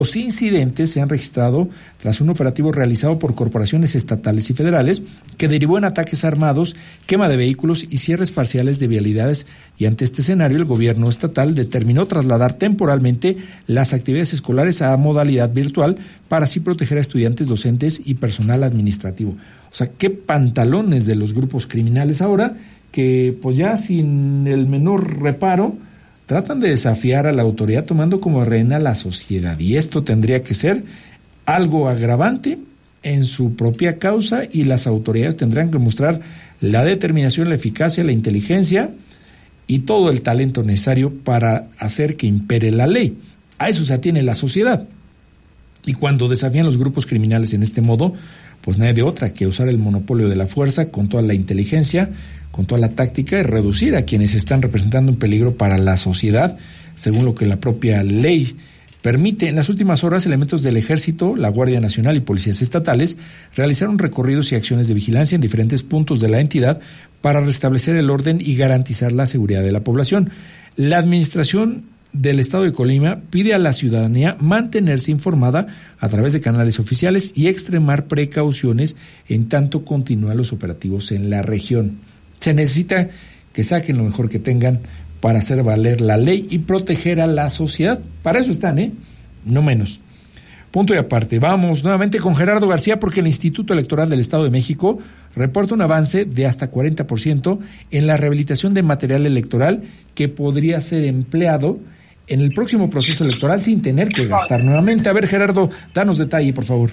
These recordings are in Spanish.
Los incidentes se han registrado tras un operativo realizado por corporaciones estatales y federales que derivó en ataques armados, quema de vehículos y cierres parciales de vialidades, y ante este escenario el gobierno estatal determinó trasladar temporalmente las actividades escolares a modalidad virtual para así proteger a estudiantes, docentes y personal administrativo. O sea, qué pantalones de los grupos criminales ahora que pues ya sin el menor reparo tratan de desafiar a la autoridad tomando como rehén a la sociedad, y esto tendría que ser algo agravante en su propia causa, y las autoridades tendrán que mostrar la determinación, la eficacia, la inteligencia y todo el talento necesario para hacer que impere la ley. A eso se atiene la sociedad. Y cuando desafían los grupos criminales en este modo, pues no hay de otra que usar el monopolio de la fuerza con toda la inteligencia, con toda la táctica, y reducir a quienes están representando un peligro para la sociedad, según lo que la propia ley permite. En las últimas horas, elementos del Ejército, la Guardia Nacional y policías estatales realizaron recorridos y acciones de vigilancia en diferentes puntos de la entidad para restablecer el orden y garantizar la seguridad de la población. La administración del Estado de Colima pide a la ciudadanía mantenerse informada a través de canales oficiales y extremar precauciones en tanto continúan los operativos en la región. Se necesita que saquen lo mejor que tengan para hacer valer la ley y proteger a la sociedad. Para eso están, no menos. Punto y aparte. Vamos nuevamente con Gerardo García, porque el Instituto Electoral del Estado de México reporta un avance de hasta 40% en la rehabilitación de material electoral que podría ser empleado en el próximo proceso electoral sin tener que gastar nuevamente. A ver, Gerardo, danos detalle, por favor.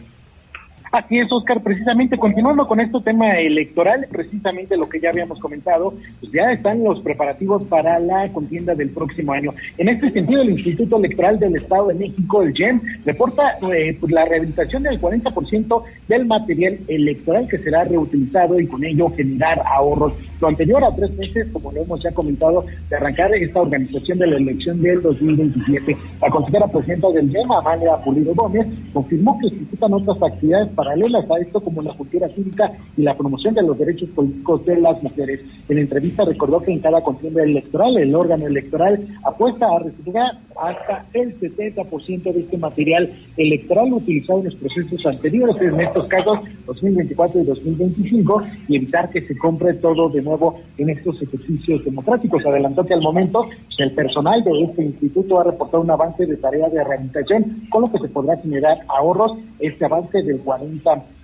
Así es, Oscar, precisamente continuando con este tema electoral, precisamente lo que ya habíamos comentado, pues ya están los preparativos para la contienda del próximo año. En este sentido, el Instituto Electoral del Estado de México, el IEM, reporta pues la rehabilitación del 40% del material electoral que será reutilizado y con ello generar ahorros. Lo anterior a 3 meses, como lo hemos ya comentado, de arrancar esta organización de la elección del 2027. La consejera presidenta del IEM, Amalia Pulido Gómez, confirmó que ejecutan otras actividades paralelas a esto, como la cultura cívica y la promoción de los derechos políticos de las mujeres. En la entrevista recordó que en cada contienda electoral, el órgano electoral apuesta a reciclar hasta el 70% de este material electoral utilizado en los procesos anteriores, en estos casos 2024 y 2025, y evitar que se compre todo de nuevo en estos ejercicios democráticos. Adelantó que al momento el personal de este instituto ha reportado un avance de tarea de rehabilitación, con lo que se podrá generar ahorros, este avance del 40%,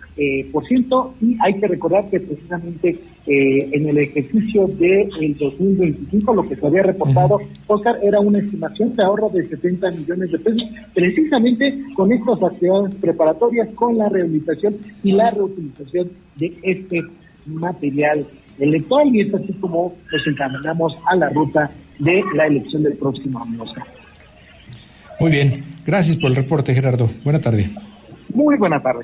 y hay que recordar que precisamente en el ejercicio del 2025 lo que se había reportado, Oscar, era una estimación de ahorro de 70 millones de pesos, precisamente con estas actividades preparatorias, con la rehabilitación y la reutilización de este material electoral, y es así como nos encaminamos a la ruta de la elección del próximo año, Oscar. Muy bien, gracias por el reporte, Gerardo. Buena tarde. Muy buena tarde.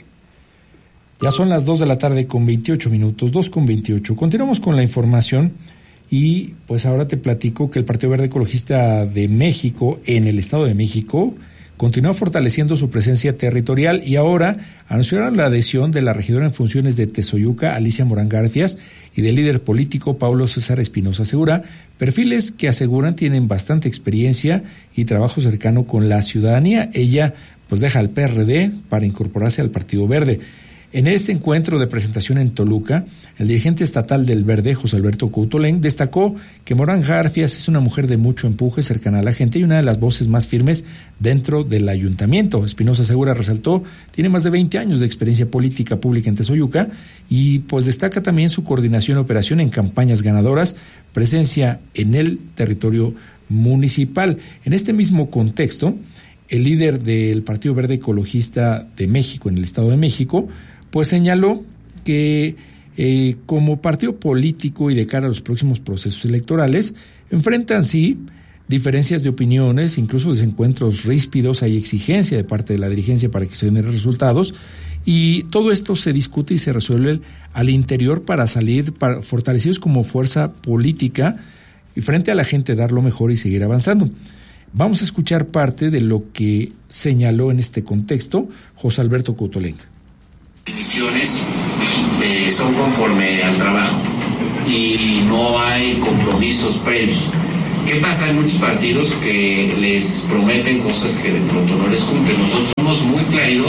Ya son las 2 de la tarde con 28 minutos, 2:28. Continuamos con la información y pues ahora te platico que el Partido Verde Ecologista de México en el Estado de México continúa fortaleciendo su presencia territorial y ahora anunciaron la adhesión de la regidora en funciones de Tezoyuca, Alicia Morán Garfias, y del líder político Paulo César Espinosa Segura, perfiles que aseguran tienen bastante experiencia y trabajo cercano con la ciudadanía. Ella pues deja al PRD para incorporarse al Partido Verde. En este encuentro de presentación en Toluca, el dirigente estatal del Verde, José Alberto Coutolen, destacó que Morán Garfias es una mujer de mucho empuje, cercana a la gente y una de las voces más firmes dentro del ayuntamiento. Espinosa Segura resaltó, tiene más de 20 años de experiencia política pública en Tezoyuca y pues destaca también su coordinación y operación en campañas ganadoras, presencia en el territorio municipal. En este mismo contexto, el líder del Partido Verde Ecologista de México en el Estado de México pues señaló que como partido político y de cara a los próximos procesos electorales, enfrentan sí diferencias de opiniones, incluso desencuentros ríspidos, hay exigencia de parte de la dirigencia para que se den resultados, y todo esto se discute y se resuelve al interior para salir fortalecidos como fuerza política y frente a la gente dar lo mejor y seguir avanzando. Vamos a escuchar parte de lo que señaló en este contexto José Alberto Coutolen. Definiciones son conforme al trabajo y no hay compromisos previos. ¿Qué pasa? Hay muchos partidos que les prometen cosas que de pronto no les cumplen. Nosotros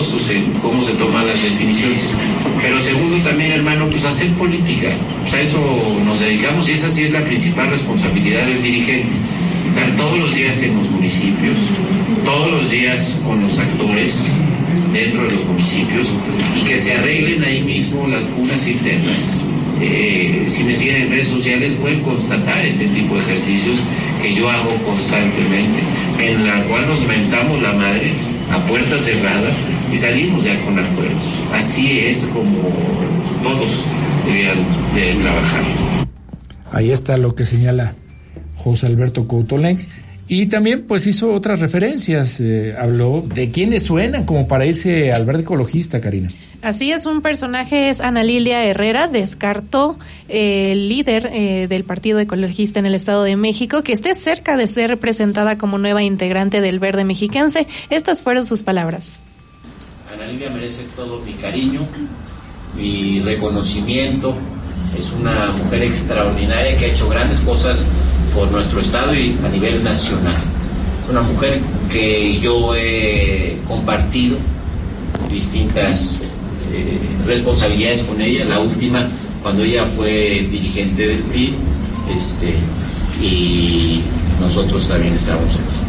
rigurosos en cómo se toman las definiciones. Pero segundo también, hermano, pues hacer política. O sea, eso nos dedicamos y esa sí es la principal responsabilidad del dirigente. Estar todos los días en los municipios, todos los días con los actores dentro de los municipios y que se arreglen ahí mismo las pugnas internas. Si me siguen en redes sociales pueden constatar este tipo de ejercicios que yo hago constantemente, en la cual nos mentamos la madre a puerta cerrada y salimos ya con acuerdos. Así es como todos debieran de trabajar. Ahí está lo que señala José Alberto Couto-Lenc. Y también pues hizo otras referencias, habló de quiénes suenan como para irse al verde ecologista, Karina. Así es, un personaje es Ana Lilia Herrera, descartó el líder del Partido Ecologista en el Estado de México, que esté cerca de ser representada como nueva integrante del Verde Mexiquense. Estas fueron sus palabras. Ana Lilia merece todo mi cariño, mi reconocimiento, es una mujer extraordinaria que ha hecho grandes cosas por nuestro estado y a nivel nacional. Una mujer que yo he compartido distintas responsabilidades con ella, la última cuando ella fue dirigente del PRI, y nosotros también estábamos aquí.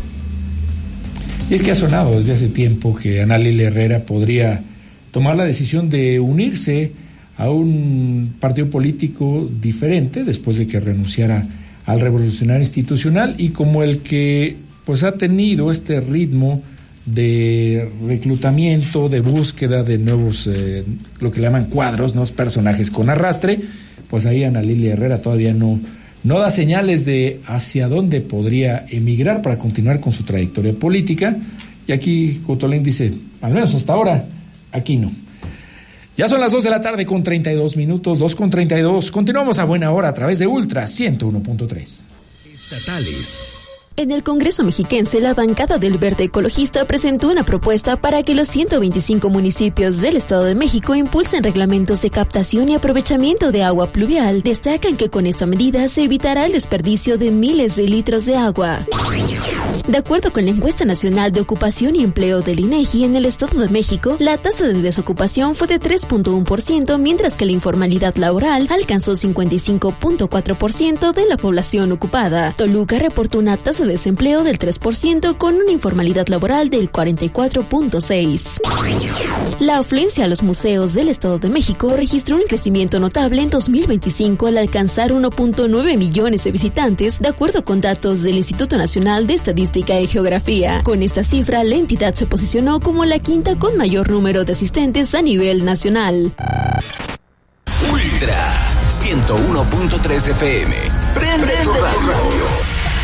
Y es que ha sonado desde hace tiempo que Ana Lilia Herrera podría tomar la decisión de unirse a un partido político diferente después de que renunciara al Revolucionario Institucional, y como el que pues ha tenido este ritmo de reclutamiento, de búsqueda de nuevos, lo que le llaman cuadros, nuevos personajes con arrastre, pues ahí Ana Lilia Herrera todavía no da señales de hacia dónde podría emigrar para continuar con su trayectoria política, y aquí Couto-Lenc dice, al menos hasta ahora, aquí no. Ya son las 2 de la tarde con 32 minutos, 2:32. Continuamos a buena hora a través de Ultra 101.3. Estatales. En el Congreso mexiquense, la bancada del Verde Ecologista presentó una propuesta para que los 125 municipios del Estado de México impulsen reglamentos de captación y aprovechamiento de agua pluvial. Destacan que con esta medida se evitará el desperdicio de miles de litros de agua. De acuerdo con la encuesta nacional de ocupación y empleo del INEGI, en el Estado de México, la tasa de desocupación fue de 3.1%, mientras que la informalidad laboral alcanzó 55.4% de la población ocupada. Toluca reportó una tasa de desempleo del 3% con una informalidad laboral del 44.6%. La afluencia a los museos del Estado de México registró un crecimiento notable en 2025 al alcanzar 1.9 millones de visitantes, de acuerdo con datos del Instituto Nacional de Estadística y Geografía. Con esta cifra, la entidad se posicionó como la quinta con mayor número de asistentes a nivel nacional. Ultra 101.3 FM. Prende tu radio.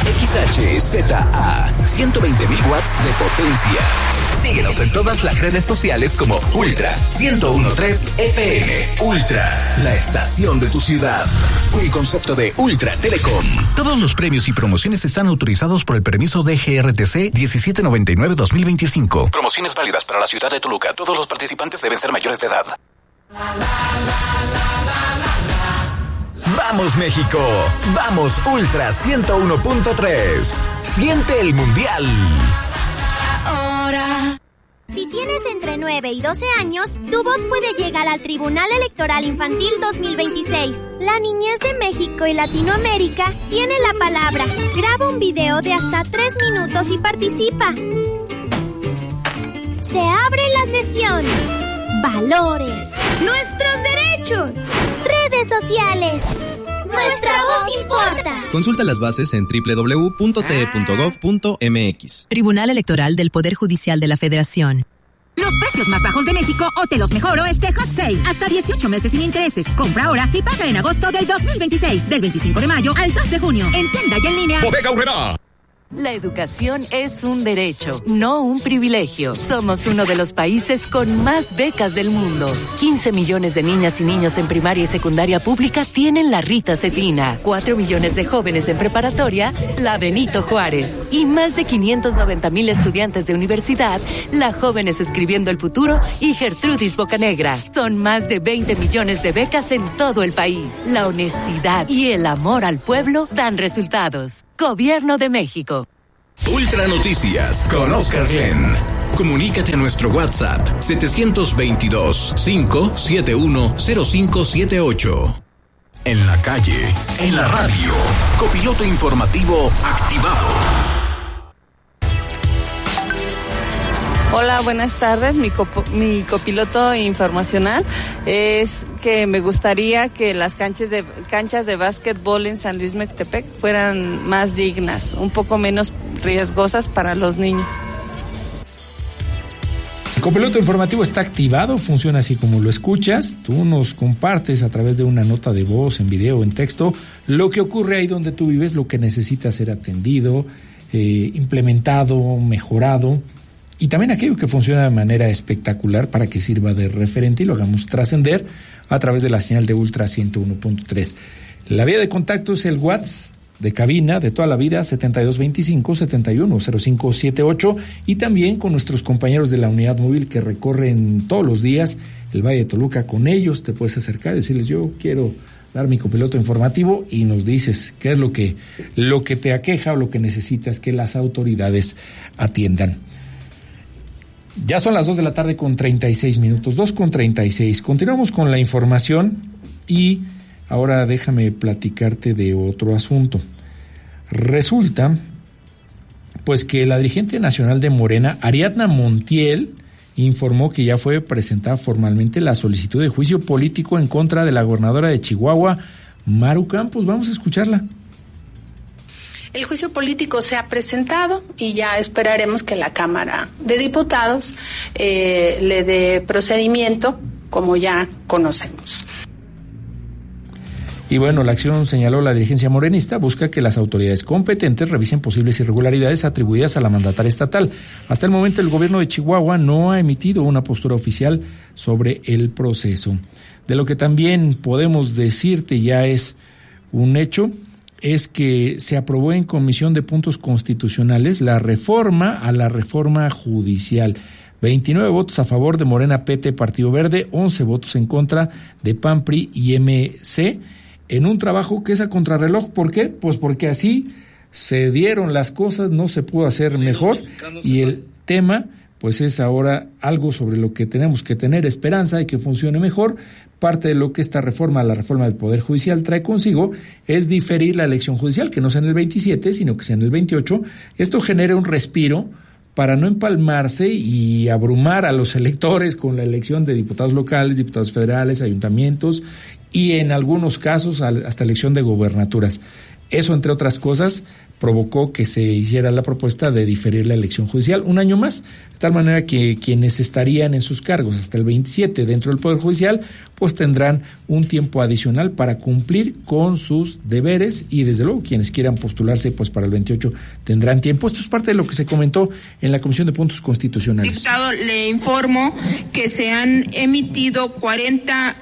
XHZA 120.000 watts de potencia. Síguenos en todas las redes sociales como Ultra 101.3 FM. Ultra, la estación de tu ciudad. Un concepto de Ultra Telecom. Todos los premios y promociones están autorizados por el permiso de GRTC 1799-2025. Promociones válidas para la ciudad de Toluca. Todos los participantes deben ser mayores de edad. ¡Vamos, México! ¡Vamos, Ultra 101.3! ¡Siente el Mundial! Ahora. Si tienes entre 9 y 12 años, tu voz puede llegar al Tribunal Electoral Infantil 2026. La niñez de México y Latinoamérica tiene la palabra. Graba un video de hasta 3 minutos y participa. Se abre la sesión. Valores. Nuestros derechos. Redes sociales. Nuestra voz importa. Consulta las bases en www.te.gov.mx. Tribunal Electoral del Poder Judicial de la Federación. Los precios más bajos de México o te los mejoro este Hot Sale. Hasta 18 meses sin intereses. Compra ahora y paga en agosto del 2026. Del 25 de mayo al 2 de junio. En tienda y en línea. Bodega Aurrerá. La educación es un derecho, no un privilegio. Somos uno de los países con más becas del mundo. 15 millones de niñas y niños en primaria y secundaria pública tienen la Rita Cetina. 4 millones de jóvenes en preparatoria, la Benito Juárez. Y más de 590,000 estudiantes de universidad, la Jóvenes Escribiendo el Futuro y Gertrudis Bocanegra. Son más de 20 millones de becas en todo el país. La honestidad y el amor al pueblo dan resultados. Gobierno de México. Ultra Noticias con Oscar Glenn. Comunícate a nuestro WhatsApp 722-571-0578. En la calle, en la radio, copiloto informativo activado. Hola, buenas tardes. Mi copiloto informacional es que me gustaría que las canchas de básquetbol en San Luis Mextepec fueran más dignas, un poco menos riesgosas para los niños. El copiloto informativo está activado, funciona así como lo escuchas. Tú nos compartes a través de una nota de voz, en video, en texto, lo que ocurre ahí donde tú vives, lo que necesita ser atendido, implementado, mejorado, y también aquello que funciona de manera espectacular para que sirva de referente y lo hagamos trascender a través de la señal de Ultra 101.3. La vía de contacto es el WhatsApp de cabina de toda la vida, 7225-710578, y también con nuestros compañeros de la unidad móvil que recorren todos los días el Valle de Toluca. Con ellos te puedes acercar y decirles: yo quiero dar mi copiloto informativo, y nos dices qué es lo que te aqueja o lo que necesitas que las autoridades atiendan. Ya son las 2 de la tarde con 36 minutos, 2:36. Continuamos con la información y ahora déjame platicarte de otro asunto. Resulta, pues, que la dirigente nacional de Morena, Ariadna Montiel, informó que ya fue presentada formalmente la solicitud de juicio político en contra de la gobernadora de Chihuahua, Maru Campos. Vamos a escucharla. El juicio político se ha presentado y ya esperaremos que la Cámara de Diputados le dé procedimiento, como ya conocemos. Y bueno, la acción, señaló la dirigencia morenista, busca que las autoridades competentes revisen posibles irregularidades atribuidas a la mandataria estatal. Hasta el momento el gobierno de Chihuahua no ha emitido una postura oficial sobre el proceso. De lo que también podemos decirte, ya es un hecho, es que se aprobó en Comisión de Puntos Constitucionales la reforma a la reforma judicial. 29 votos a favor de Morena, PT, Partido Verde, 11 votos en contra de PAN, PRI y MC, en un trabajo que es a contrarreloj. ¿Por qué? Pues porque así se dieron las cosas, no se pudo hacer mejor, y el tema pues es ahora algo sobre lo que tenemos que tener esperanza y que funcione mejor. Parte de lo que esta reforma, la reforma del Poder Judicial, trae consigo es diferir la elección judicial, que no sea en el 27, sino que sea en el 28. Esto genera un respiro para no empalmarse y abrumar a los electores con la elección de diputados locales, diputados federales, ayuntamientos y en algunos casos hasta elección de gobernaturas. Eso, entre otras cosas, provocó que se hiciera la propuesta de diferir la elección judicial un año más, de tal manera que quienes estarían en sus cargos hasta el 27 dentro del Poder Judicial, pues tendrán un tiempo adicional para cumplir con sus deberes, y desde luego quienes quieran postularse pues para el 28 tendrán tiempo. Esto es parte de lo que se comentó en la Comisión de Puntos Constitucionales. Diputado, le informo que se han emitido 40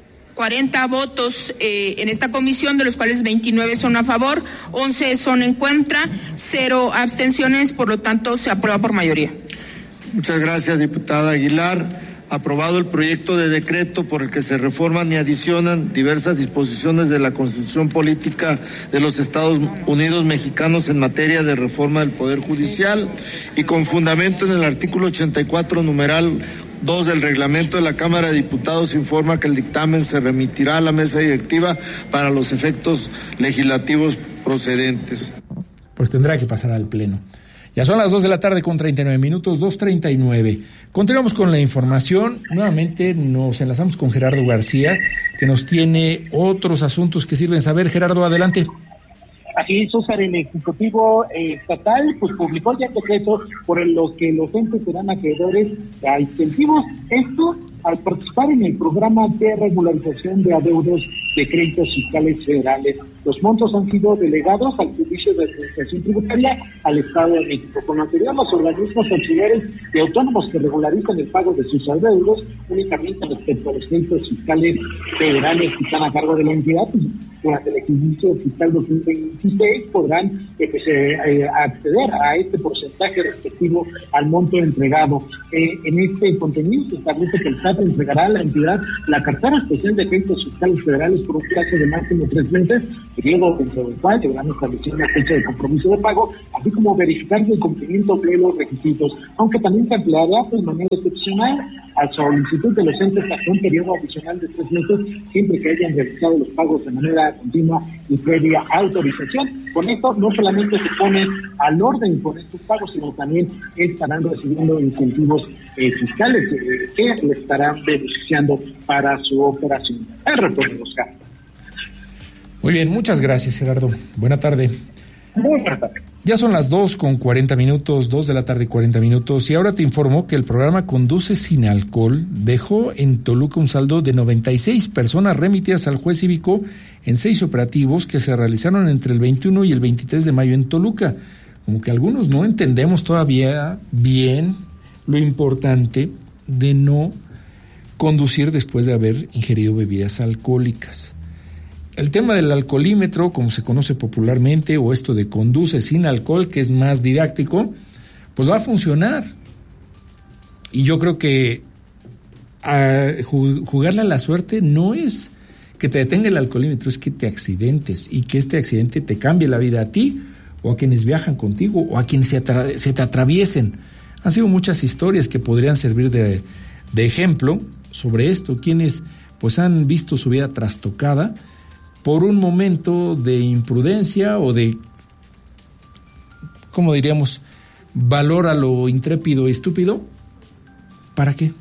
votos en esta comisión, de los cuales 29 son a favor, 11 son en contra, 0 abstenciones, por lo tanto se aprueba por mayoría. Muchas gracias, diputada Aguilar. Aprobado el proyecto de decreto por el que se reforman y adicionan diversas disposiciones de la Constitución Política de los Estados Unidos Mexicanos en materia de reforma del Poder Judicial, y con fundamento en el artículo 84, numeral 2 del reglamento de la Cámara de Diputados, informa que el dictamen se remitirá a la mesa directiva para los efectos legislativos procedentes. Pues tendrá que pasar al Pleno. Ya son las 2 de la tarde con 39 minutos, 2:39. Continuamos con la información. Nuevamente nos enlazamos con Gerardo García, que nos tiene otros asuntos que sirven saber. Gerardo, adelante. Así es, César, el Ejecutivo Estatal pues publicó ya el decreto por lo que los entes serán acreedores a incentivos. Esto al participar en el programa de regularización de adeudos de créditos fiscales federales. Los montos han sido delegados al Servicio de Administración Tributaria al Estado de México. Con lo anterior, los organismos auxiliares y autónomos que regularizan el pago de sus adeudos únicamente respecto a los créditos fiscales federales que están a cargo de la entidad, durante el ejercicio fiscal 2026 podrán acceder a este porcentaje respectivo al monto entregado. En este contenido se establece que el SAT entregará a la entidad la cartera especial de efectos fiscales federales por un plazo de máximo 3 meses, periodo dentro del cual deberán establecer una fecha de compromiso de pago, así como verificar que el cumplimiento de los requisitos, aunque también se ampliará de manera excepcional a solicitud de los entes hasta un periodo adicional de 3 meses, siempre que hayan realizado los pagos de manera continua y previa autorización. Con esto no solamente se pone al orden con estos pagos, sino también estarán recibiendo incentivos fiscales que le estarán beneficiando para su operación. El retorno, Oscar. Muy bien, muchas gracias, Gerardo. Buena tarde. Muy buena tarde. Ya son las 2:40, 2 de la tarde y 40 minutos, y ahora te informo que el programa Conduce Sin Alcohol dejó en Toluca un saldo de 96 personas remitidas al juez cívico en 6 operativos que se realizaron entre el 21 y el 23 de mayo en Toluca. Como que algunos no entendemos todavía bien lo importante de no conducir después de haber ingerido bebidas alcohólicas. El tema del alcoholímetro, como se conoce popularmente, o esto de conduce sin alcohol, que es más didáctico, pues va a funcionar. Y yo creo que jugarle a la suerte no es que te detenga el alcoholímetro, es que te accidentes y que este accidente te cambie la vida a ti o a quienes viajan contigo o a quienes se te atraviesen. Han sido muchas historias que podrían servir de ejemplo sobre esto, quienes pues han visto su vida trastocada por un momento de imprudencia o de, ¿cómo diríamos?, valor a lo intrépido y estúpido. ¿Para qué?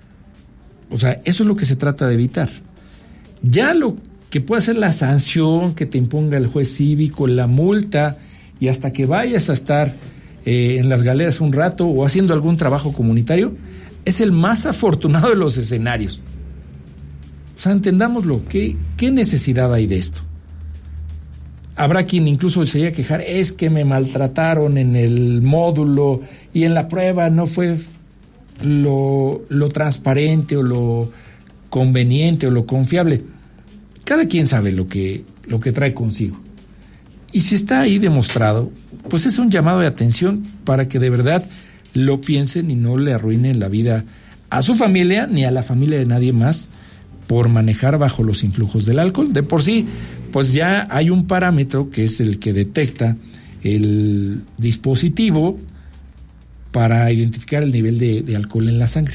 O sea, eso es lo que se trata de evitar. Ya lo que puede ser la sanción que te imponga el juez cívico, la multa, y hasta que vayas a estar en las galeras un rato o haciendo algún trabajo comunitario, es el más afortunado de los escenarios. O sea, entendámoslo, ¿qué necesidad hay de esto? Habrá quien incluso se vaya a quejar, es que me maltrataron en el módulo y en la prueba no fue lo transparente o lo conveniente o lo confiable. Cada quien sabe lo que trae consigo. Y si está ahí demostrado, pues es un llamado de atención para que de verdad lo piensen y no le arruinen la vida a su familia ni a la familia de nadie más por manejar bajo los influjos del alcohol. De por sí, pues ya hay un parámetro que es el que detecta el dispositivo para identificar el nivel de alcohol en la sangre.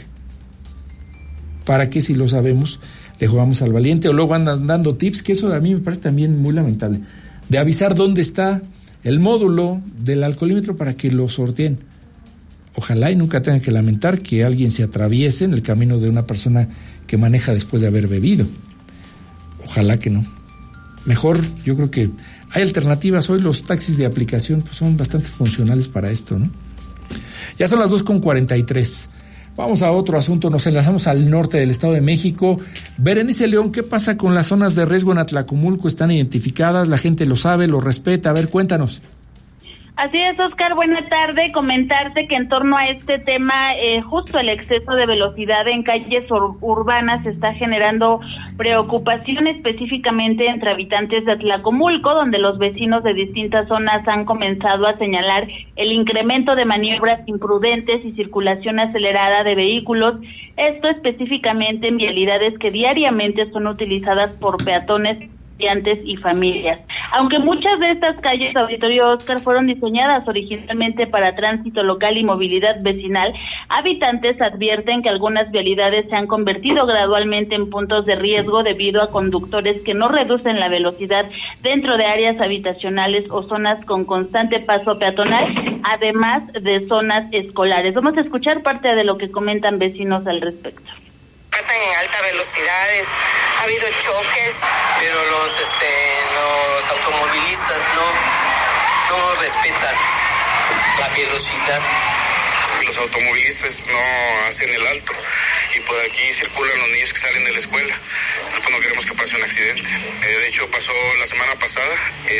Para que si lo sabemos, le jugamos al valiente, o luego andan dando tips, que eso a mí me parece también muy lamentable, de avisar dónde está el módulo del alcoholímetro para que lo sorteen. Ojalá y nunca tengan que lamentar que alguien se atraviese en el camino de una persona que maneja después de haber bebido. Ojalá que no. Mejor, yo creo que hay alternativas. Hoy los taxis de aplicación pues son bastante funcionales para esto, ¿no? Ya son las 2:43. Vamos a otro asunto, nos enlazamos al norte del Estado de México. Berenice León, ¿qué pasa con las zonas de riesgo en Atlacomulco? ¿Están identificadas? ¿La gente lo sabe, lo respeta? A ver, cuéntanos. Así es, Oscar, buena tarde. Comentarte que en torno a este tema, justo el exceso de velocidad en calles urbanas está generando preocupación específicamente entre habitantes de Atlacomulco, donde los vecinos de distintas zonas han comenzado a señalar el incremento de maniobras imprudentes y circulación acelerada de vehículos, esto específicamente en vialidades que diariamente son utilizadas por peatones, estudiantes y familias. Aunque muchas de estas calles, Auditorio Oscar, fueron diseñadas originalmente para tránsito local y movilidad vecinal, habitantes advierten que algunas vialidades se han convertido gradualmente en puntos de riesgo debido a conductores que no reducen la velocidad dentro de áreas habitacionales o zonas con constante paso peatonal, además de zonas escolares. Vamos a escuchar parte de lo que comentan vecinos al respecto. Pasan en alta velocidades, ha habido choques, pero los automovilistas no respetan la velocidad. Los automovilistas no hacen el alto y por aquí circulan los niños que salen de la escuela. Nosotros no queremos que pase un accidente. De hecho pasó la semana pasada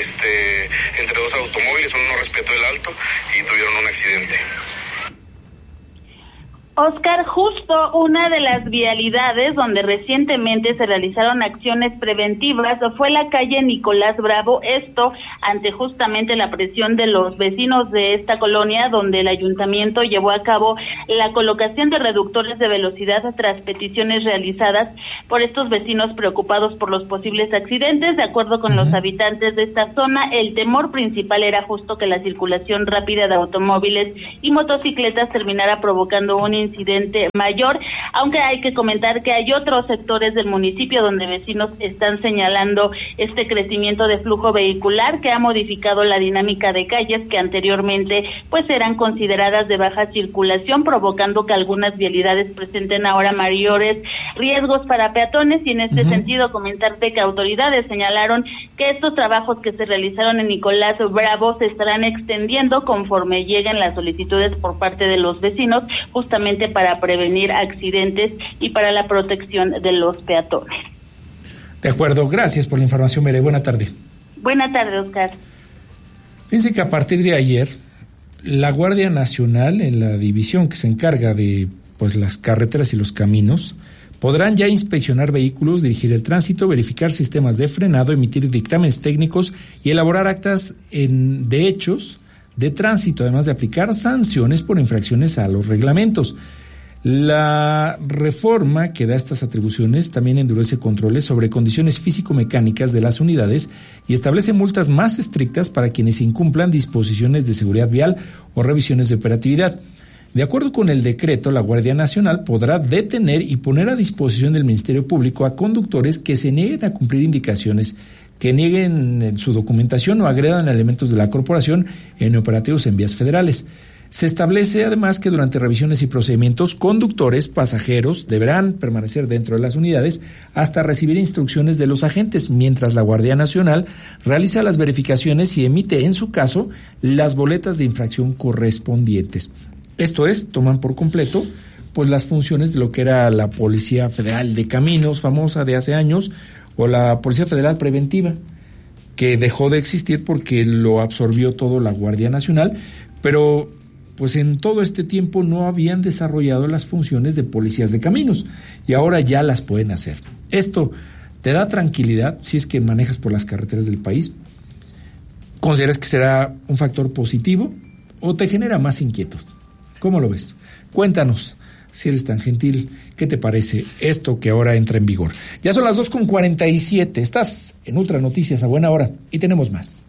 entre dos automóviles, uno no respetó el alto y tuvieron un accidente. Oscar, justo una de las vialidades donde recientemente se realizaron acciones preventivas fue la calle Nicolás Bravo, esto ante justamente la presión de los vecinos de esta colonia, donde el ayuntamiento llevó a cabo la colocación de reductores de velocidad tras peticiones realizadas por estos vecinos preocupados por los posibles accidentes. De acuerdo con los habitantes de esta zona, el temor principal era justo que la circulación rápida de automóviles y motocicletas terminara provocando un incidente mayor, aunque hay que comentar que hay otros sectores del municipio donde vecinos están señalando este crecimiento de flujo vehicular que ha modificado la dinámica de calles que anteriormente pues eran consideradas de baja circulación, provocando que algunas vialidades presenten ahora mayores riesgos para peatones. Y en este sentido comentarte que autoridades señalaron que estos trabajos que se realizaron en Nicolás Bravo se estarán extendiendo conforme lleguen las solicitudes por parte de los vecinos, justamente para prevenir accidentes y para la protección de los peatones. De acuerdo, gracias por la información, Mere. Buena tarde. Buena tarde, Oscar. Fíjense que a partir de ayer, la Guardia Nacional, en la división que se encarga de pues las carreteras y los caminos, podrán ya inspeccionar vehículos, dirigir el tránsito, verificar sistemas de frenado, emitir dictámenes técnicos y elaborar actas de hechos de tránsito, además de aplicar sanciones por infracciones a los reglamentos. La reforma que da estas atribuciones también endurece controles sobre condiciones físico-mecánicas de las unidades y establece multas más estrictas para quienes incumplan disposiciones de seguridad vial o revisiones de operatividad. De acuerdo con el decreto, la Guardia Nacional podrá detener y poner a disposición del Ministerio Público a conductores que se nieguen a cumplir indicaciones, que nieguen su documentación o agredan elementos de la corporación en operativos en vías federales. Se establece además que durante revisiones y procedimientos, conductores, pasajeros deberán permanecer dentro de las unidades hasta recibir instrucciones de los agentes, mientras la Guardia Nacional realiza las verificaciones y emite, en su caso, las boletas de infracción correspondientes. Esto es, toman por completo pues las funciones de lo que era la Policía Federal de Caminos, famosa de hace años, o la Policía Federal Preventiva, que dejó de existir porque lo absorbió todo la Guardia Nacional, pero pues en todo este tiempo no habían desarrollado las funciones de policías de caminos y ahora ya las pueden hacer. Esto te da tranquilidad si es que manejas por las carreteras del país. ¿Consideras que será un factor positivo o te genera más inquietud? ¿Cómo lo ves? Cuéntanos, si eres tan gentil, ¿qué te parece esto que ahora entra en vigor? Ya son las 2:47, estás en Ultra Noticias a buena hora y tenemos más.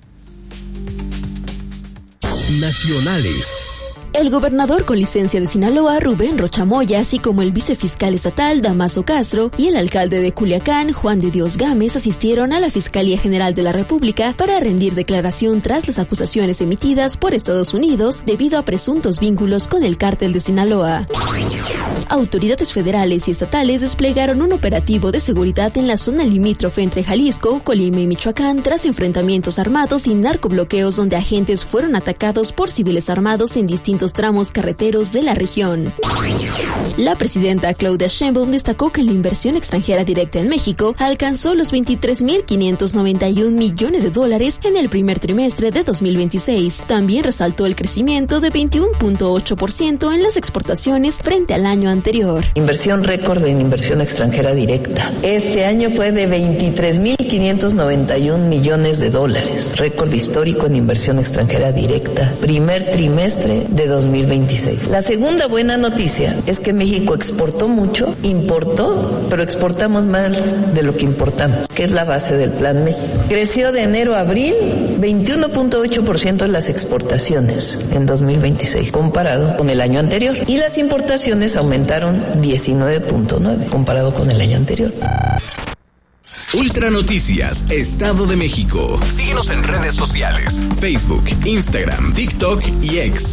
Nacionales. El gobernador con licencia de Sinaloa, Rubén Rocha Moya, así como el vicefiscal estatal, Damaso Castro, y el alcalde de Culiacán, Juan de Dios Gámez, asistieron a la Fiscalía General de la República para rendir declaración tras las acusaciones emitidas por Estados Unidos debido a presuntos vínculos con el cártel de Sinaloa. Autoridades federales y estatales desplegaron un operativo de seguridad en la zona limítrofe entre Jalisco, Colima y Michoacán tras enfrentamientos armados y narcobloqueos donde agentes fueron atacados por civiles armados en distintos tramos carreteros de la región. La presidenta Claudia Sheinbaum destacó que la inversión extranjera directa en México alcanzó los $23,591 millones en el primer trimestre de 2026. También resaltó el crecimiento de 21.8% en las exportaciones frente al año anterior. Inversión récord en inversión extranjera directa. Este año fue de $23,591 millones, récord histórico en inversión extranjera directa, primer trimestre de 2026. La segunda buena noticia es que México exportó mucho, importó, pero exportamos más de lo que importamos, que es la base del Plan México. Creció de enero a abril 21.8% en las exportaciones en 2026, comparado con el año anterior. Y las importaciones aumentaron 19.9% comparado con el año anterior. Ultra Noticias, Estado de México. Síguenos en redes sociales, Facebook, Instagram, TikTok y X.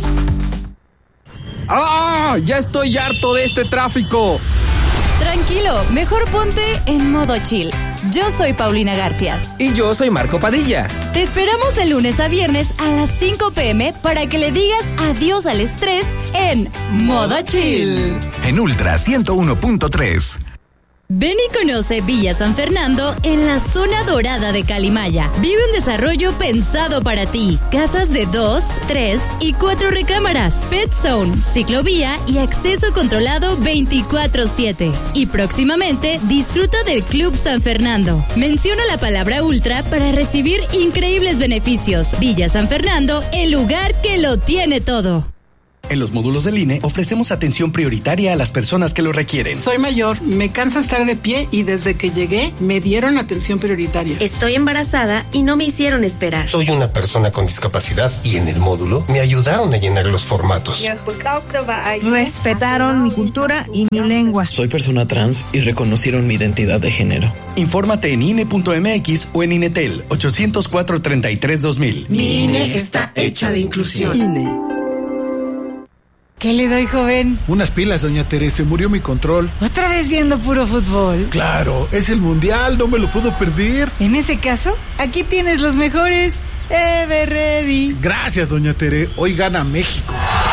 ¡Ah! ¡Ya estoy harto de este tráfico! Tranquilo, mejor ponte en modo chill. Yo soy Paulina Garfias. Y yo soy Marco Padilla. Te esperamos de lunes a viernes a las 5 p.m. para que le digas adiós al estrés en modo chill. En Ultra 101.3. Ven y conoce Villa San Fernando en la zona dorada de Calimaya. Vive un desarrollo pensado para ti. Casas de 2, 3 y 4 recámaras. Pet Zone, ciclovía y acceso controlado 24/7. Y próximamente disfruta del Club San Fernando. Menciona la palabra Ultra para recibir increíbles beneficios. Villa San Fernando, el lugar que lo tiene todo. En los módulos del INE ofrecemos atención prioritaria a las personas que lo requieren. Soy mayor, me cansa estar de pie y desde que llegué me dieron atención prioritaria. Estoy embarazada y no me hicieron esperar. Soy una persona con discapacidad y en el módulo me ayudaron a llenar los formatos. Respetaron mi cultura y mi lengua. Soy persona trans y reconocieron mi identidad de género. Infórmate en INE.mx o en INETEL 800-433-2000. Mi INE está hecha de inclusión. INE. ¿Qué le doy, joven? Unas pilas, doña Teresa, murió mi control. ¿Otra vez viendo puro fútbol? Claro, es el mundial, no me lo puedo perder. En ese caso, aquí tienes los mejores. Everready. Gracias, doña Tere, hoy gana México.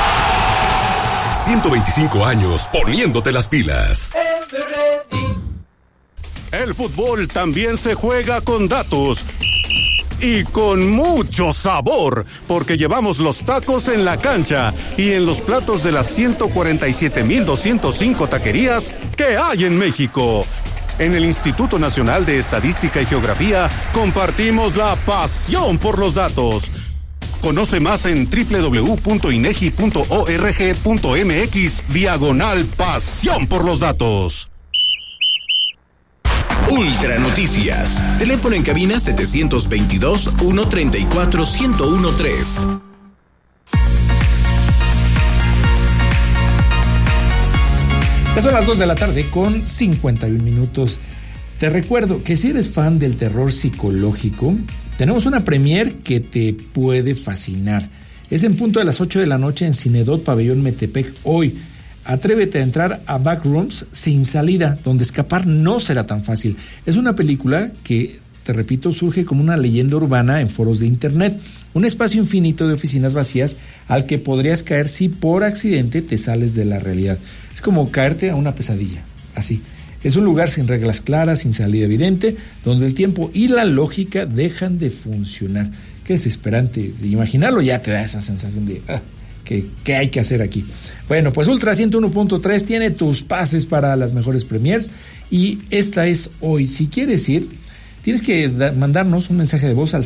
125 años poniéndote las pilas. Everready. El fútbol también se juega con datos. Y con mucho sabor, porque llevamos los tacos en la cancha y en los platos de las 147,205 taquerías que hay en México. En el Instituto Nacional de Estadística y Geografía compartimos la pasión por los datos. Conoce más en www.inegi.org.mx/pasión por los datos. Ultra Noticias. Teléfono en cabina 722-134-1013. Ya son las 2 de la tarde con 51 minutos. Te recuerdo que si eres fan del terror psicológico, tenemos una premier que te puede fascinar. Es en punto de las 8 de la noche en Cinedot Pabellón Metepec hoy. Atrévete a entrar a Backrooms sin salida, donde escapar no será tan fácil. Es una película que, te repito, surge como una leyenda urbana en foros de internet. Un espacio infinito de oficinas vacías al que podrías caer si por accidente te sales de la realidad. Es como caerte a una pesadilla, así. Es un lugar sin reglas claras, sin salida evidente, donde el tiempo y la lógica dejan de funcionar. Qué desesperante. De imaginarlo ya te da esa sensación de... ¿Qué hay que hacer aquí? Bueno, pues Ultra 101.3 tiene tus pases para las mejores premiers y esta es hoy. Si quieres ir, tienes que mandarnos un mensaje de voz al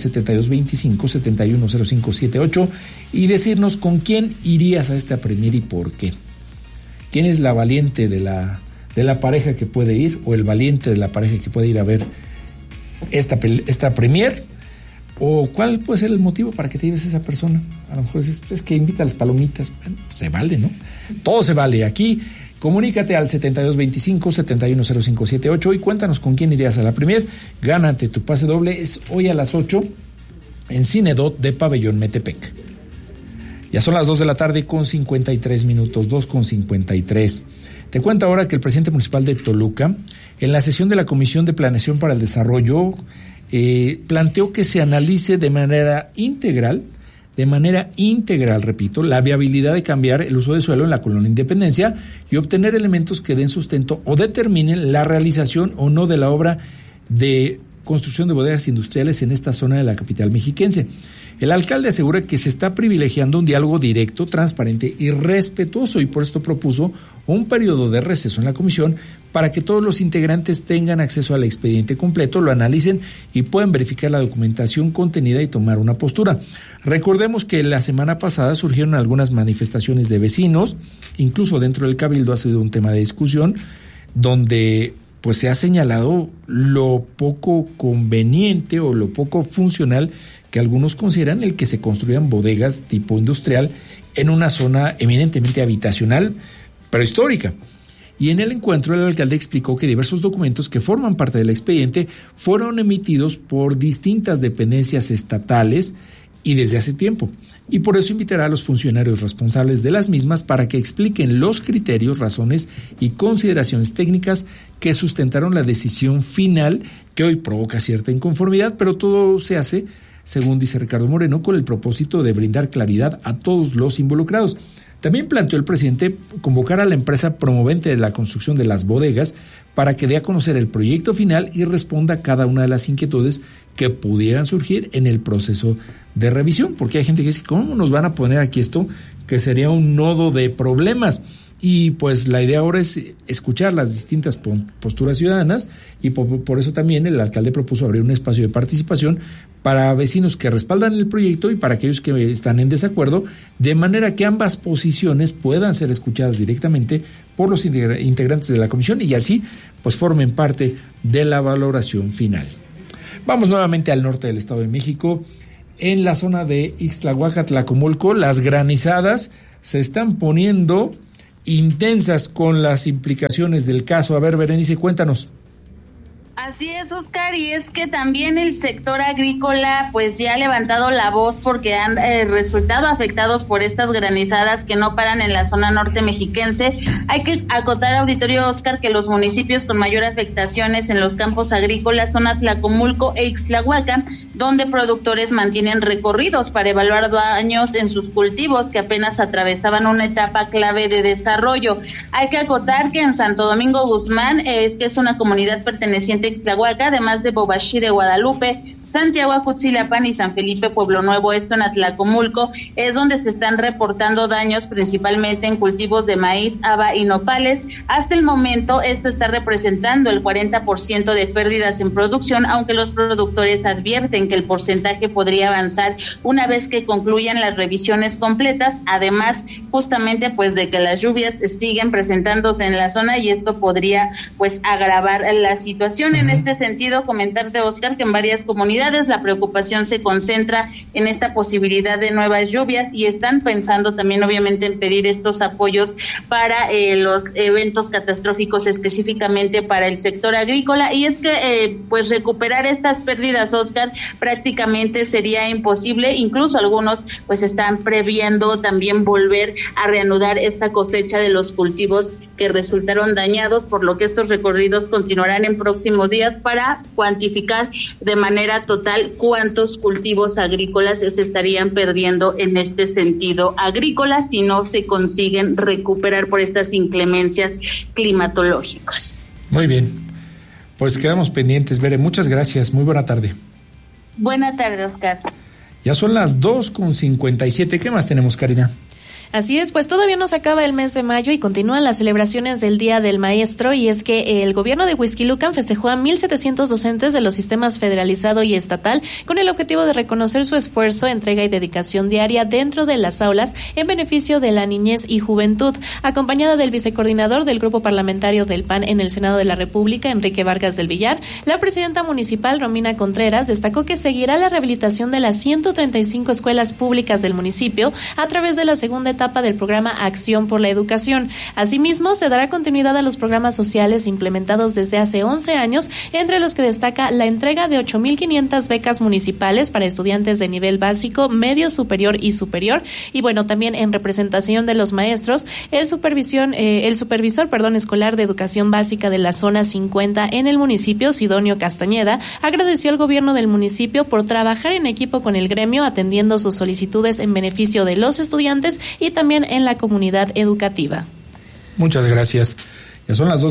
7225-710578 y decirnos con quién irías a esta premier y por qué. ¿Quién es la valiente de la pareja que puede ir o el valiente de la pareja que puede ir a ver esta premier? ¿O cuál puede ser el motivo para que te lleves a esa persona? A lo mejor es que invita a las palomitas. Bueno, se vale, ¿no? Todo se vale. Aquí, comunícate al 7225-710578 y cuéntanos con quién irías a la premier. Gánate tu pase doble. Es hoy a las 8 en Cinedot de Pabellón Metepec. Ya son las 2 de la tarde con 53 minutos, 2:53. Te cuento ahora que el presidente municipal de Toluca, en la sesión de la Comisión de Planeación para el Desarrollo, planteó que se analice de manera integral, repito, la viabilidad de cambiar el uso de suelo en la Colonia Independencia y obtener elementos que den sustento o determinen la realización o no de la obra de construcción de bodegas industriales en esta zona de la capital mexiquense. El alcalde asegura que se está privilegiando un diálogo directo, transparente y respetuoso y por esto propuso un periodo de receso en la comisión para que todos los integrantes tengan acceso al expediente completo, lo analicen y puedan verificar la documentación contenida y tomar una postura. Recordemos que la semana pasada surgieron algunas manifestaciones de vecinos, incluso dentro del Cabildo ha sido un tema de discusión, donde pues se ha señalado lo poco conveniente o lo poco funcional que algunos consideran el que se construyan bodegas tipo industrial en una zona eminentemente habitacional, pero histórica. Y en el encuentro el alcalde explicó que diversos documentos que forman parte del expediente fueron emitidos por distintas dependencias estatales y desde hace tiempo. Y por eso invitará a los funcionarios responsables de las mismas para que expliquen los criterios, razones y consideraciones técnicas que sustentaron la decisión final, que hoy provoca cierta inconformidad, pero todo se hace, según dice Ricardo Moreno, con el propósito de brindar claridad a todos los involucrados. También planteó el presidente convocar a la empresa promovente de la construcción de las bodegas para que dé a conocer el proyecto final y responda a cada una de las inquietudes que pudieran surgir en el proceso de revisión, porque hay gente que dice, ¿cómo nos van a poner aquí esto? Que sería un nodo de problemas. Y pues la idea ahora es escuchar las distintas posturas ciudadanas y por eso también el alcalde propuso abrir un espacio de participación para vecinos que respaldan el proyecto y para aquellos que están en desacuerdo, de manera que ambas posiciones puedan ser escuchadas directamente por los integrantes de la comisión y así pues formen parte de la valoración final. Vamos nuevamente al norte del Estado de México. En la zona de Ixtlahuaca, Tlacomulco, las granizadas se están poniendo intensas con las implicaciones del caso. A ver, Berenice, cuéntanos. Así es, Oscar, y es que también el sector agrícola pues ya ha levantado la voz porque han resultado afectados por estas granizadas que no paran en la zona norte mexiquense. Hay que acotar, auditorio Oscar, que los municipios con mayor afectaciones en los campos agrícolas son Tlacomulco e Ixtlahuaca, donde productores mantienen recorridos para evaluar daños en sus cultivos que apenas atravesaban una etapa clave de desarrollo. Hay que acotar que en Santo Domingo Guzmán, que es una comunidad perteneciente a Ixtlahuaca, además de Bobaxí de Guadalupe, Santiago Acutzilapán y San Felipe Pueblo Nuevo, esto en Atlacomulco, es donde se están reportando daños principalmente en cultivos de maíz, haba y nopales. Hasta el momento esto está representando el 40% de pérdidas en producción, aunque los productores advierten que el porcentaje podría avanzar una vez que concluyan las revisiones completas, además justamente pues de que las lluvias siguen presentándose en la zona y esto podría pues agravar la situación. En este sentido, comentarte, Oscar, que en varias comunidades la preocupación se concentra en esta posibilidad de nuevas lluvias y están pensando también obviamente en pedir estos apoyos para los eventos catastróficos, específicamente para el sector agrícola. Y es que pues recuperar estas pérdidas, Oscar, prácticamente sería imposible. Incluso algunos pues están previendo también volver a reanudar esta cosecha de los cultivos que resultaron dañados, por lo que estos recorridos continuarán en próximos días para cuantificar de manera total cuántos cultivos agrícolas se estarían perdiendo en este sentido agrícola si no se consiguen recuperar por estas inclemencias climatológicas. Muy bien, pues quedamos pendientes, Bere, muchas gracias, muy buena tarde. Buena tarde, Oscar. Ya son las 2:57, ¿qué más tenemos, Karina? Así es, pues todavía no se acaba el mes de mayo y continúan las celebraciones del Día del Maestro, y es que el gobierno de Huixquilucan festejó a 1,700 docentes de los sistemas federalizado y estatal con el objetivo de reconocer su esfuerzo, entrega y dedicación diaria dentro de las aulas en beneficio de la niñez y juventud. Acompañada del vicecoordinador del Grupo Parlamentario del PAN en el Senado de la República, Enrique Vargas del Villar, la presidenta municipal, Romina Contreras, destacó que seguirá la rehabilitación de las 135 escuelas públicas del municipio a través de la segunda etapa del programa Acción por la Educación. Asimismo, se dará continuidad a los programas sociales implementados desde hace 11 años, entre los que destaca la entrega de 8,500 becas municipales para estudiantes de nivel básico, medio, superior y superior. Y bueno, también en representación de los maestros, el supervisor escolar de educación básica de la zona 50 en el municipio, Sidonio Castañeda, agradeció al gobierno del municipio por trabajar en equipo con el gremio, atendiendo sus solicitudes en beneficio de los estudiantes y también en la comunidad educativa. Muchas gracias. Ya son las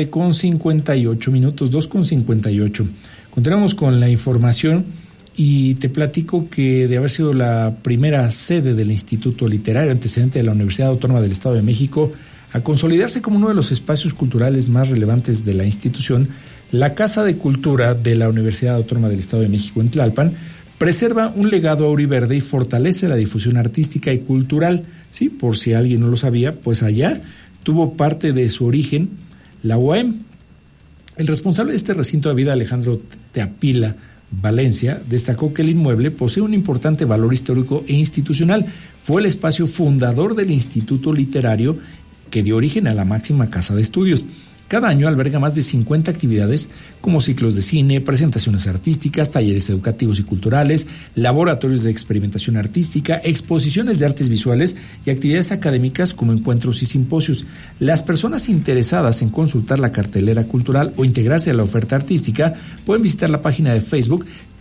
2:58 PM, 2:58. Continuamos con la información y te platico que de haber sido la primera sede del Instituto Literario, antecedente de la Universidad Autónoma del Estado de México, a consolidarse como uno de los espacios culturales más relevantes de la institución, la Casa de Cultura de la Universidad Autónoma del Estado de México en Tlalpan preserva un legado auriverde y fortalece la difusión artística y cultural. Sí, por si alguien no lo sabía, pues allá tuvo parte de su origen la UAM. El responsable de este recinto de vida, Alejandro Teapila Valencia, destacó que el inmueble posee un importante valor histórico e institucional. Fue el espacio fundador del Instituto Literario que dio origen a la máxima casa de estudios. Cada año alberga más de 50 actividades como ciclos de cine, presentaciones artísticas, talleres educativos y culturales, laboratorios de experimentación artística, exposiciones de artes visuales y actividades académicas como encuentros y simposios. Las personas interesadas en consultar la cartelera cultural o integrarse a la oferta artística pueden visitar la página de Facebook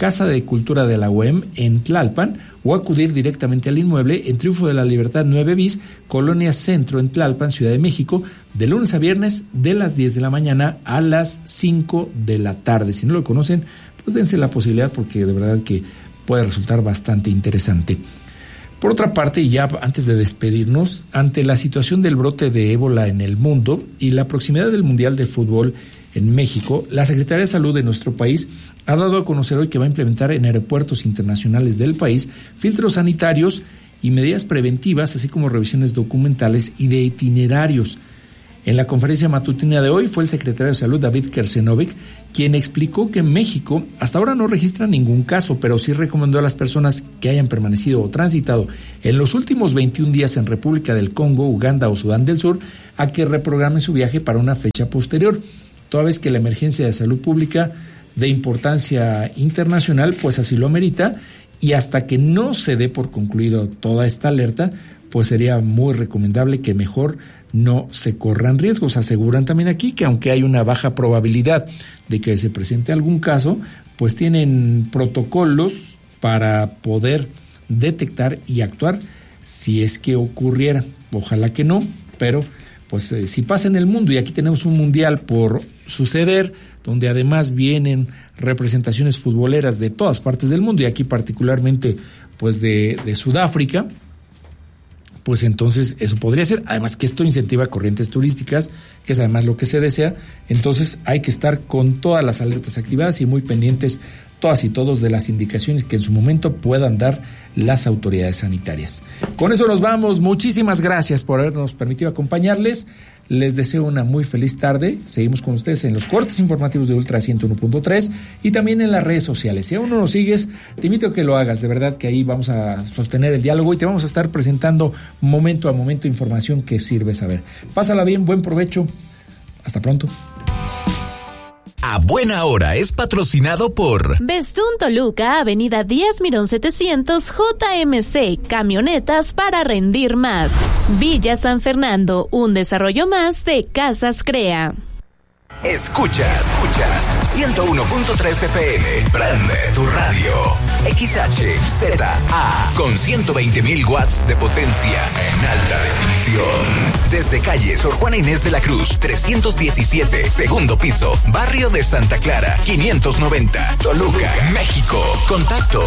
Casa de Cultura de la UEM en Tlalpan, o acudir directamente al inmueble en Triunfo de la Libertad 9 bis, Colonia Centro en Tlalpan, Ciudad de México, de lunes a viernes de las 10 de la mañana a las 5 de la tarde. Si no lo conocen, pues dense la posibilidad porque de verdad que puede resultar bastante interesante. Por otra parte, y ya antes de despedirnos, ante la situación del brote de ébola en el mundo y la proximidad del Mundial de Fútbol en México, la Secretaría de Salud de nuestro país ha dado a conocer hoy que va a implementar en aeropuertos internacionales del país filtros sanitarios y medidas preventivas, así como revisiones documentales y de itinerarios. En la conferencia matutina de hoy fue el secretario de Salud, David Kersenovic, quien explicó que en México hasta ahora no registra ningún caso, pero sí recomendó a las personas que hayan permanecido o transitado en los últimos 21 días en República del Congo, Uganda o Sudán del Sur a que reprogramen su viaje para una fecha posterior, toda vez que la emergencia de salud pública de importancia internacional pues así lo amerita, y hasta que no se dé por concluido toda esta alerta, pues sería muy recomendable que mejor no se corran riesgos. Aseguran también aquí que aunque hay una baja probabilidad de que se presente algún caso, pues tienen protocolos para poder detectar y actuar si es que ocurriera. Ojalá que no, pero pues si pasa en el mundo, y aquí tenemos un mundial por suceder, donde además vienen representaciones futboleras de todas partes del mundo, y aquí particularmente pues de Sudáfrica, pues entonces eso podría ser, además que esto incentiva corrientes turísticas, que es además lo que se desea. Entonces hay que estar con todas las alertas activadas y muy pendientes todas y todos de las indicaciones que en su momento puedan dar las autoridades sanitarias. Con eso nos vamos. Muchísimas gracias por habernos permitido acompañarles. Les deseo una muy feliz tarde. Seguimos con ustedes en los cortes informativos de Ultra 101.3 y también en las redes sociales. Si aún no nos sigues, te invito a que lo hagas. De verdad que ahí vamos a sostener el diálogo y te vamos a estar presentando momento a momento información que sirve saber. Pásala bien, buen provecho. Hasta pronto. A Buena Hora es patrocinado por Bestún Toluca, Avenida Díaz Mirón 700, JMC, camionetas para rendir más. Villa San Fernando, un desarrollo más de Casas Crea. Escuchas 101.3 FM. Prende tu radio. XHZA con 120.000 watts de potencia en alta definición. Desde calle Sor Juana Inés de la Cruz, 317, segundo piso, barrio de Santa Clara, 590, Toluca, México. Contacto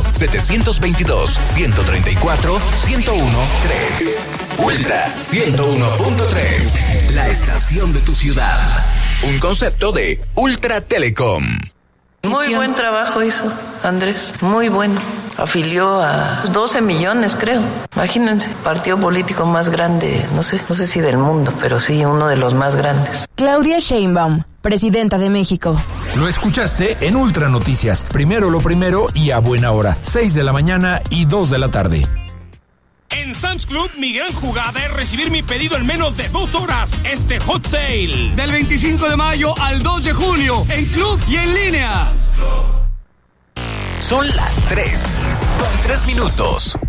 722-134-1013. Ultra 101.3, la estación de tu ciudad. Un concepto de Ultra Telecom. Muy buen trabajo hizo Andrés, muy bueno. Afilió a 12 millones, creo. Imagínense, partido político más grande, no sé si del mundo, pero sí uno de los más grandes. Claudia Sheinbaum, presidenta de México. Lo escuchaste en Ultra Noticias. Primero lo primero y a buena hora. 6 de la mañana y 2 de la tarde. En Sam's Club, mi gran jugada es recibir mi pedido en menos de 2 horas. Este Hot Sale. Del 25 de mayo al 2 de junio, en club y en línea. Son las 3, con 3 minutos.